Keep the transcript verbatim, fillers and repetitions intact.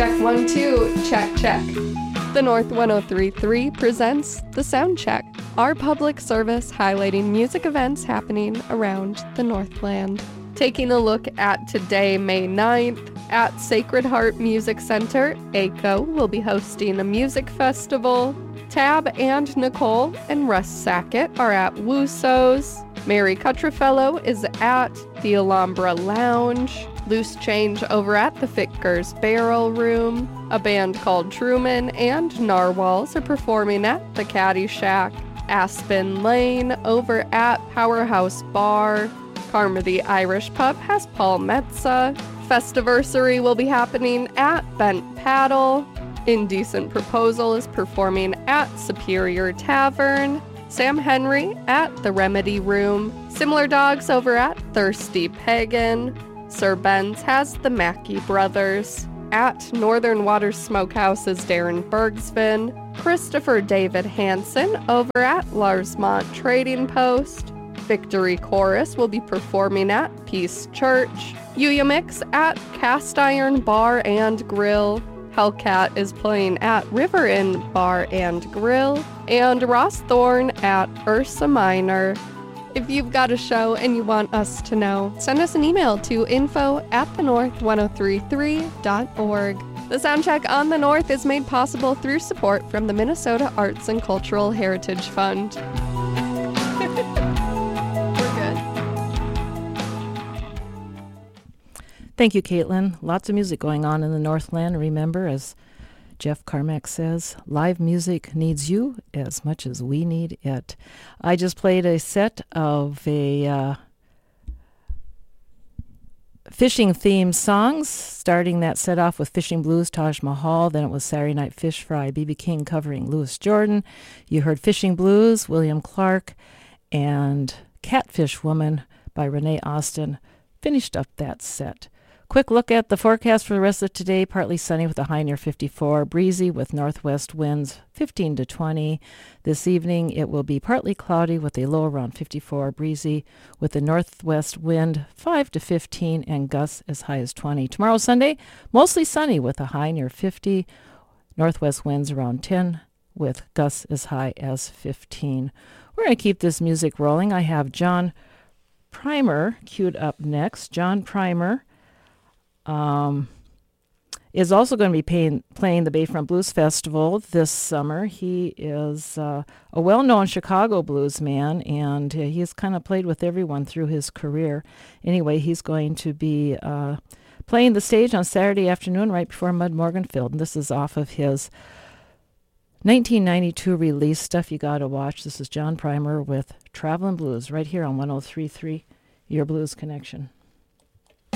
check one, two, check, check. The North one oh three point three presents The Sound Check, our public service highlighting music events happening around the Northland. Taking a look at today, May ninth, at Sacred Heart Music Center, A C O will be hosting a music festival. Tab and Nicole and Russ Sackett are at Wooso's. Mary Cutterfellow is at the Alhambra Lounge. Loose Change over at the Fickers Barrel Room. A band called Truman and Narwhals are performing at the Caddy Shack. Aspen Lane over at Powerhouse Bar. Karma the Irish Pub has Paul Metza. Festiversary will be happening at Bent Paddle. Indecent Proposal is performing at Superior Tavern. Sam Henry at the Remedy Room. Similar Dogs over at Thirsty Pagan. Sir Ben's has the Mackey Brothers. At Northern Water Smokehouse is Darren Bergsvin. Christopher David Hansen over at Larsmont Trading Post. Victory Chorus will be performing at Peace Church. Yuya Mix at Cast Iron Bar and Grill. Hellcat is playing at River Inn Bar and Grill. And Ross Thorne at Ursa Minor. If you've got a show and you want us to know, send us an email to info at the north ten thirty-three dot org. The Soundcheck on the North is made possible through support from the Minnesota Arts and Cultural Heritage Fund. We're good. Thank you, Caitlin. Lots of music going on in the Northland. Remember, as Jeff Carmack says, live music needs you as much as we need it. I just played a set of a uh, fishing-themed songs, starting that set off with Fishing Blues, Taj Mahal. Then it was Saturday Night Fish Fry, B B King covering Louis Jordan. You heard Fishing Blues, William Clark, and Catfish Woman by Renee Austin finished up that set. Quick look at the forecast for the rest of today. Partly sunny with a high near fifty-four. Breezy with northwest winds fifteen to twenty. This evening it will be partly cloudy with a low around fifty-four. Breezy with the northwest wind five to fifteen and gusts as high as twenty. Tomorrow Sunday, mostly sunny with a high near fifty. Northwest winds around ten with gusts as high as fifteen. We're going to keep this music rolling. I have John Primer queued up next. John Primer Um, is also going to be paying, playing the Bayfront Blues Festival this summer. He is uh, a well-known Chicago blues man, and uh, he's kind of played with everyone through his career. Anyway, he's going to be uh, playing the stage on Saturday afternoon right before Mud Morganfield, and this is off of his nineteen ninety-two release, Stuff You Gotta Watch. This is John Primer with Travelin' Blues right here on one oh three point three, Your Blues Connection.